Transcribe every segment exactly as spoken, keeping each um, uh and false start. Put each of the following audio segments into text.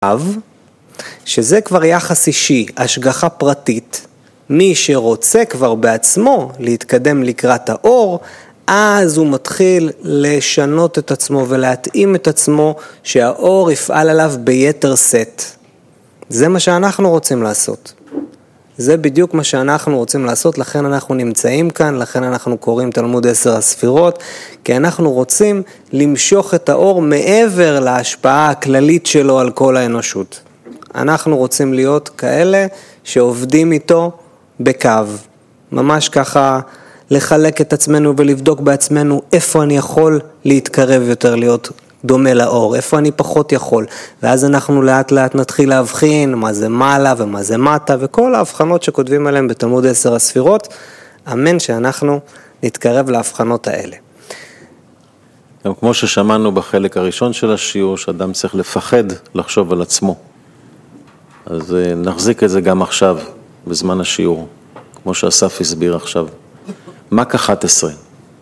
שזה כבר יחס אישי, השגחה פרטית. מי שרוצה כבר בעצמו להתקדם לקראת האור, אז הוא מתחיל לשנות את עצמו ולהתאים את עצמו שהאור יפעל עליו ביתר סט. זה מה שאנחנו רוצים לעשות. זה בדיוק מה שאנחנו רוצים לעשות, לכן אנחנו נמצאים כאן, לכן אנחנו קוראים תלמוד עשר הספירות, כי אנחנו רוצים למשוך את האור מעבר להשפעה הכללית שלו על כל האנושות. אנחנו רוצים להיות כאלה שעובדים איתו בקו, ממש ככה לחלק את עצמנו ולבדוק בעצמנו איפה אני יכול להתקרב יותר, להיות דומה לאור, איפה אני פחות יכול, ואז אנחנו לאט לאט נתחיל להבחין מה זה מעלה ומה זה מטה, וכל ההבחנות שכותבים עליהם בתלמוד עשר הספירות, אמן שאנחנו נתקרב להבחנות האלה. גם כמו ששמענו בחלק הראשון של השיעור, שאדם צריך לפחד לחשוב על עצמו, אז נחזיק את זה גם עכשיו, בזמן השיעור, כמו שאסף הסביר עכשיו. מק אחת עשרה.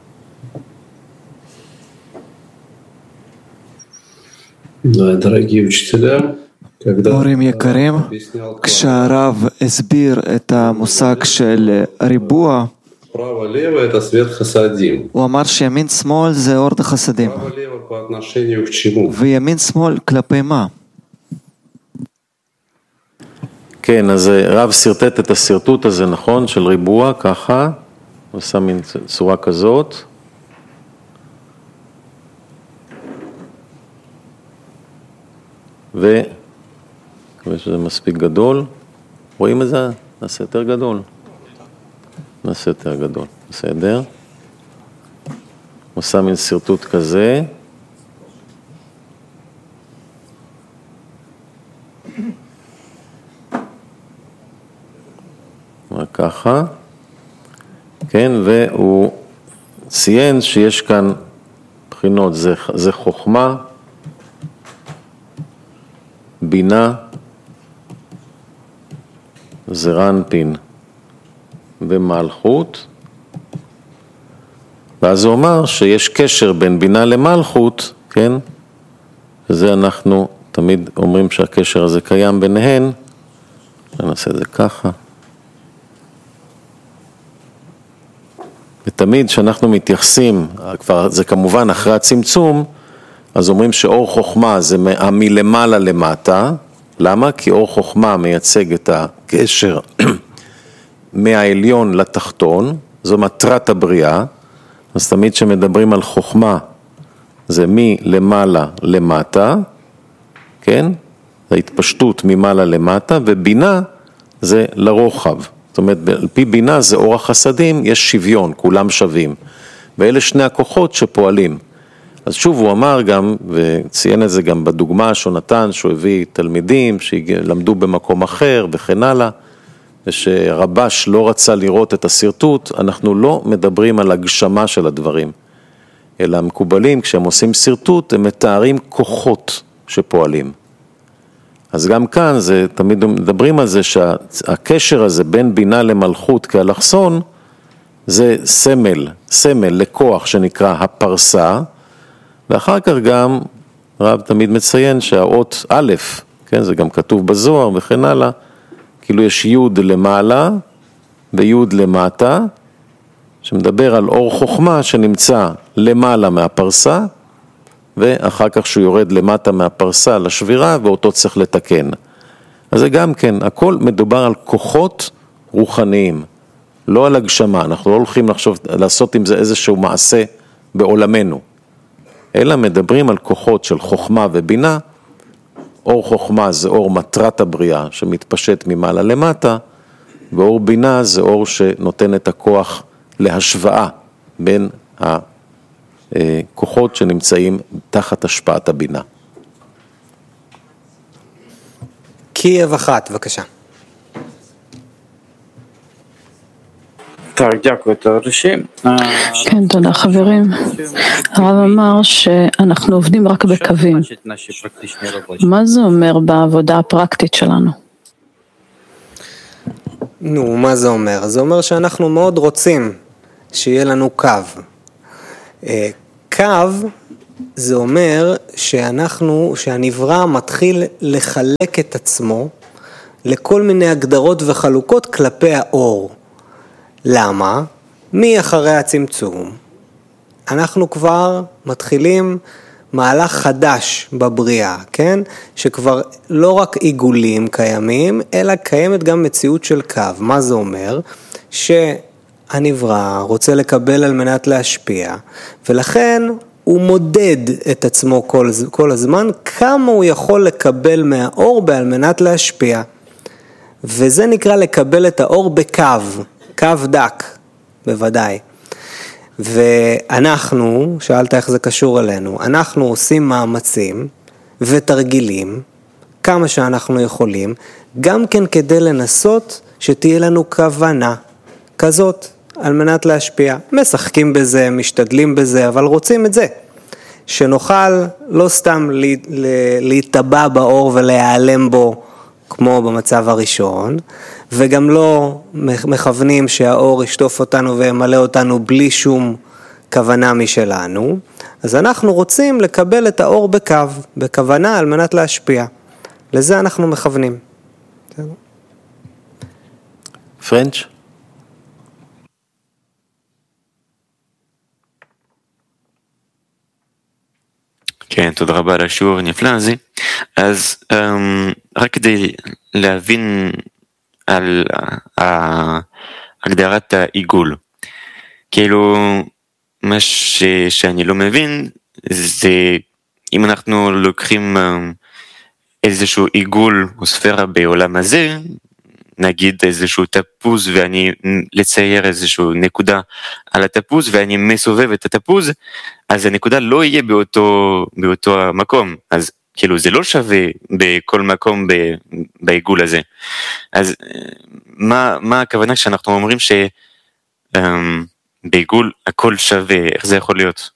הורים יקרים, כשהרב הסביר את המושג של ריבוע, הוא אמר שימין שמאל זה אור החסדים. וימין שמאל כלפי מה? כן, אז רב סרטט את הסרטוט הזה, נכון, של ריבוע, ככה, הוא עושה מין צורה כזאת. ו... מקווה שזה מספיק גדול. רואים את זה? נעשה יותר גדול. נעשה יותר גדול. בסדר? הוא עושה מין סרטוט כזה. ככה, כן, והוא ציין שיש כאן בחינות, זה, זה חוכמה, בינה, זה רנפין ומלכות, ואז הוא אומר שיש קשר בין בינה למלכות, כן, וזה אנחנו תמיד אומרים שהקשר הזה קיים ביניהן, נעשה את זה ככה, ותמיד שאנחנו מתייחסים, כבר זה כמובן אחרי הצמצום, אז אומרים שאור חוכמה זה מלמעלה למטה. למה? כי אור חוכמה מייצג את הקשר מהעליון לתחתון, זו מטרת הבריאה. אז תמיד שמדברים על חוכמה, זה מלמעלה למטה, כן? זה התפשטות ממעלה למטה, ובינה זה לרוחב. זאת אומרת, על פי בינה זה אור החסדים, יש שוויון, כולם שווים. ואלה שני הכוחות שפועלים. אז שוב הוא אמר גם, וציין את זה גם בדוגמה שהוא נתן, שהוא הביא תלמידים שלמדו במקום אחר וכן הלאה, ושרבש לא רצה לראות את הסרטוט, אנחנו לא מדברים על הגשמה של הדברים, אלא המקובלים, כשהם עושים סרטוט, הם מתארים כוחות שפועלים. אז גם כאן זה, תמיד מדברים על זה שהקשר הזה בין בינה למלכות כאלכסון, זה סמל, סמל לכוח שנקרא הפרסה, ואחר כך גם רב תמיד מציין שהאות א', כן, זה גם כתוב בזוהר וכן הלאה, כאילו יש י' למעלה וי' למטה, שמדבר על אור חוכמה שנמצא למעלה מהפרסה, ואחר כך שהוא יורד למטה מהפרסה לשבירה, ואותו צריך לתקן. אז זה גם כן, הכל מדובר על כוחות רוחניים, לא על הגשמה, אנחנו לא הולכים לחשוב, לעשות עם זה איזשהו מעשה בעולמנו, אלא מדברים על כוחות של חוכמה ובינה. אור חוכמה זה אור מטרת הבריאה שמתפשט ממעלה למטה, ואור בינה זה אור שנותן את הכוח להשוואה בין הכוחות שנמצאים תחת השפעת הבינה. קייב אחת, בבקשה. כן, תודה חברים. הרב אמר שאנחנו עובדים רק בקווים. מה זה אומר בעבודה הפרקטית שלנו? נו, מה זה אומר? זה אומר שאנחנו מאוד רוצים שיהיה לנו קו. קו זה אומר שאנחנו, שהנברא מתחיל לחלק את עצמו לכל מיני הגדרות וחלוקות כלפי האור. למה? מי אחרי הצמצום? אנחנו כבר מתחילים מהלך חדש בבריאה, כן? שכבר לא רק עיגולים קיימים, אלא קיימת גם מציאות של קו. מה זה אומר? שהנברא רוצה לקבל על מנת להשפיע, ולכן הוא מודד את עצמו כל, כל הזמן, כמה הוא יכול לקבל מהאור בעל מנת להשפיע. וזה נקרא לקבל את האור בקו, קו דק, בוודאי. ואנחנו, שאלת איך זה קשור אלינו, אנחנו עושים מאמצים ותרגילים, כמה שאנחנו יכולים, גם כן כדי לנסות שתהיה לנו כוונה כזאת, על מנת להשפיע. משחקים בזה, משתדלים בזה, אבל רוצים את זה. שנוכל לא סתם להתאבע באור ולהיעלם בו, כמו במצב הראשון, וגם לא מכוונים שהאור ישטוף אותנו וימלא אותנו בלי שום כוונה משלנו. אז אנחנו רוצים לקבל את האור בקו, בכוונה על מנת להשפיע. לזה אנחנו מכוונים. פרנץ'? כן, תודה רבה על השיעור הנפלא הזה. אז um, רק כדי להבין על uh, הגדרת העיגול, כאילו מה ש, שאני לא מבין זה אם אנחנו לוקחים um, איזשהו עיגול או ספירה בעולם הזה, נגיד איזשהו תפוז ואני לצייר איזשהו נקודה על התפוז ואני מסובב את התפוז, אז הנקודה לא יהיה באותו, באותו המקום, אז כאילו זה לא שווה בכל מקום בעיגול הזה. אז מה, מה הכוונה שאנחנו אומרים שבעיגול הכל שווה, איך זה יכול להיות?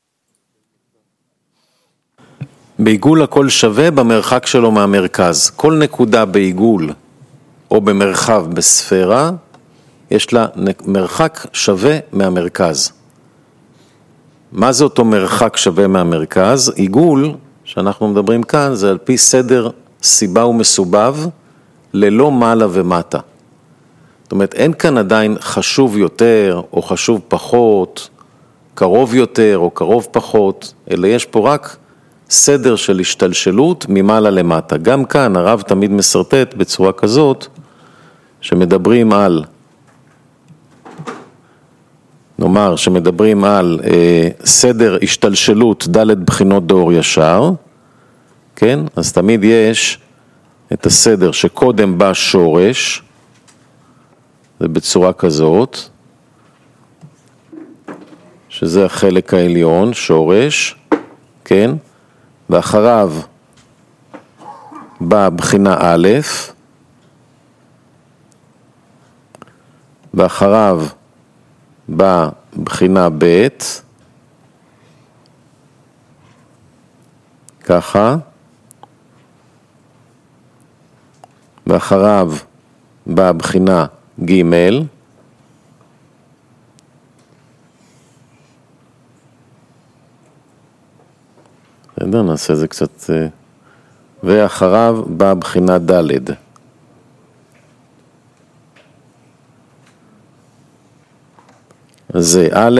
בעיגול הכל שווה במרחק שלו מהמרכז. כל נקודה בעיגול או במרחב בספירה, יש לה מרחק שווה מהמרכז. מה זה אותו מרחק שווה מהמרכז? עיגול, שאנחנו מדברים כאן, זה על פי סדר סיבה ומסובב, ללא מעלה ומטה. זאת אומרת, אין כאן עדיין חשוב יותר או חשוב פחות, קרוב יותר או קרוב פחות, אלא יש פה רק סדר של השתלשלות ממעלה למטה. גם כאן הרב תמיד מסרטט בצורה כזאת, שמדברים על, נאמר שמדברים על אה, סדר השתלשלות ד' בחינות דור ישר, כן? אז תמיד יש את הסדר שקודם בא שורש, זה בצורה כזאת, שזה החלק העליון, שורש, כן? ואחריו בא בחינה א', ואחריו בא בחינה ב', ככה, ואחריו בא בחינה ג', בסדר, נעשה זה קצת, ואחריו בא בחינה ד'. זה א',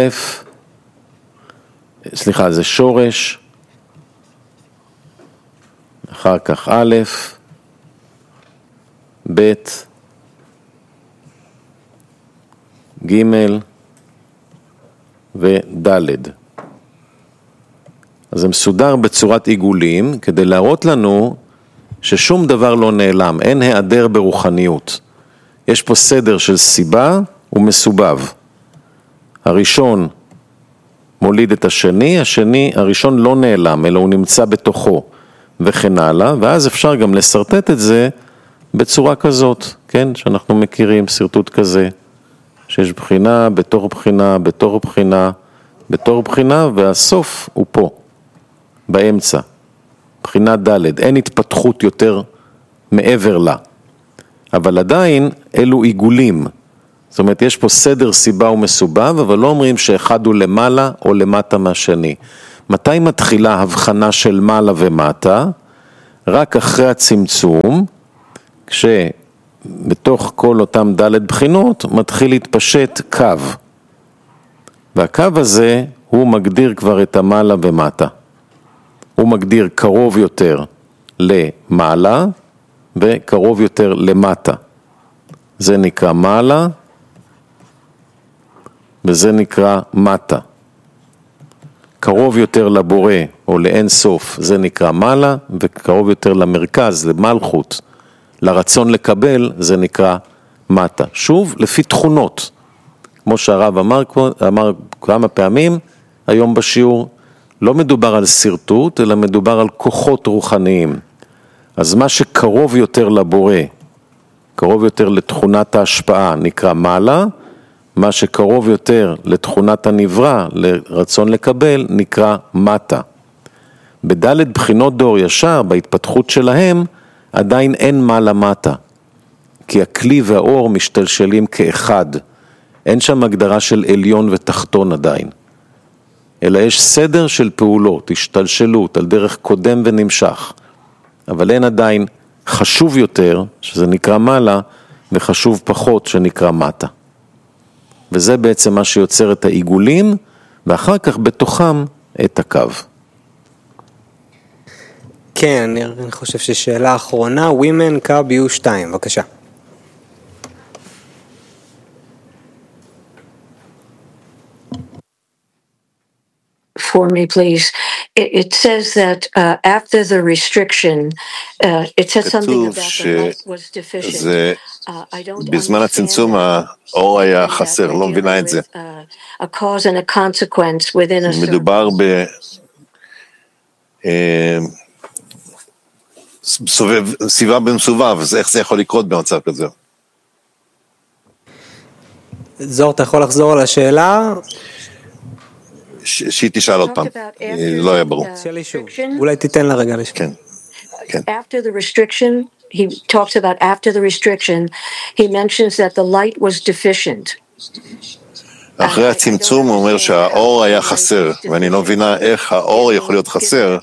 סליחה, זה שורש, אחר כך א', ב', ג' וד'. אז זה מסודר בצורת עיגולים, כדי להראות לנו ששום דבר לא נעלם, אין היעדר ברוחניות. יש פה סדר של סיבה ומסובב. הראשון מוליד את השני, השני, הראשון לא נעלם, אלא הוא נמצא בתוכו וכן הלאה, ואז אפשר גם לסרטט את זה בצורה כזאת, כן? שאנחנו מכירים סרטוט כזה, שיש בחינה, בתור בחינה, בתור בחינה, בתור בחינה, והסוף הוא פה, באמצע, בחינה ד', אין התפתחות יותר מעבר לה, אבל עדיין אלו עיגולים, זאת אומרת, יש פה סדר סיבה ומסובב, אבל לא אומרים שאחד הוא למעלה או למטה מהשני. מתי מתחילה הבחנה של מעלה ומטה? רק אחרי הצמצום, כשבתוך כל אותם ד' בחינות מתחיל להתפשט קו. והקו הזה הוא מגדיר כבר את המעלה ומטה. הוא מגדיר קרוב יותר למעלה וקרוב יותר למטה. זה נקרא מעלה וזה נקרא מטה. קרוב יותר לבורא או לאין סוף זה נקרא מעלה, וקרוב יותר למרכז, למלכות, לרצון לקבל זה נקרא מטה. שוב, לפי תכונות. כמו שהרב אמר, אמר כמה פעמים היום בשיעור, לא מדובר על סרטוט, אלא מדובר על כוחות רוחניים. אז מה שקרוב יותר לבורא, קרוב יותר לתכונת ההשפעה, נקרא מעלה, מה שקרוב יותר לתכונת הנברא, לרצון לקבל, נקרא מטה. בדלת בחינות דור ישר, בהתפתחות שלהם, עדיין אין מעלה מטה. כי הכלי והאור משתלשלים כאחד. אין שם הגדרה של עליון ותחתון עדיין. אלא יש סדר של פעולות, השתלשלות, על דרך קודם ונמשך. אבל אין עדיין חשוב יותר, שזה נקרא מעלה, וחשוב פחות, שנקרא מטה. וזה בעצם מה שיוצר את העיגולים, ואחר כך בתוכם את הקו. כן, אני חושב ששאלה אחרונה, Women קו יו שתיים, בבקשה. For me, please. It, it says that uh, after the restriction, uh, it says something about the light was deficient. Uh, I don't בזמן הצמצום האור היה חסר, לא מבינה את זה. A cause and a consequence within a circle. מדובר ב... סובב, סביבה במסובב, אז איך זה יכול לקרות במצב כזה? זוהר, אתה יכול לחזור על השאלה? שהיא תשאל עוד פעם, לא היה ברור. שאלי שוב, אולי תיתן לה רגע לשאול. כן, כן. After the restriction, he talks about after the restriction, he mentions that the light was deficient. אחרי הצמצום הוא אומר שהאור היה חסר, ואני לא מבינה איך האור יכול להיות חסר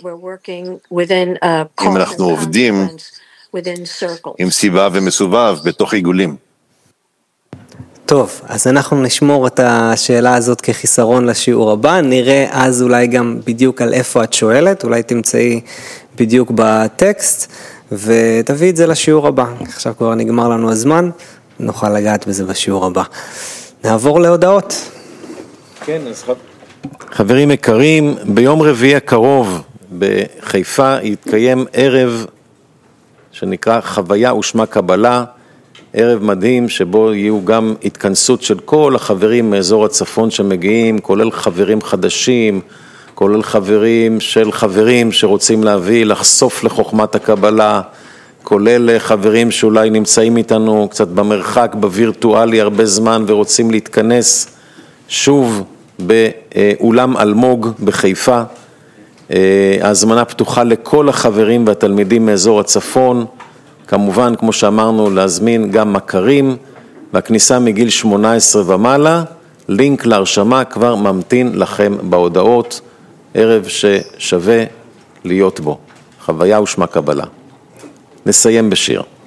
אם אנחנו עובדים עם סיבה ומסובב בתוך עיגולים. טוב, אז אנחנו נשמור את השאלה הזאת כחיסרון לשיעור הבא, נראה אז אולי גם בדיוק על איפה את שואלת, אולי תמצאי בדיוק בטקסט, ותביא את זה לשיעור הבא. עכשיו כבר נגמר לנו הזמן, נוכל לגעת בזה בשיעור הבא. נעבור להודעות. כן, אז חברים יקרים, ביום רביעי הקרוב בחיפה יתקיים ערב שנקרא חוויה ושמה קבלה, ערב מדהים שבו יהיו גם התכנסות של כל החברים מאזור הצפון שמגיעים, כולל חברים חדשים, כולל חברים של חברים שרוצים להביא, לחשוף לחוכמת הקבלה, כולל חברים שאולי נמצאים איתנו קצת במרחק, בווירטואלי הרבה זמן ורוצים להתכנס שוב באולם אלמוג בחיפה. ההזמנה פתוחה לכל החברים והתלמידים מאזור הצפון, כמובן כמו שאמרנו להזמין גם מכרים, והכניסה מגיל שמונה עשרה ומעלה, לינק להרשמה כבר ממתין לכם בהודעות, ערב ששווה להיות בו, חוויה ושמה קבלה. נסיים בשיר.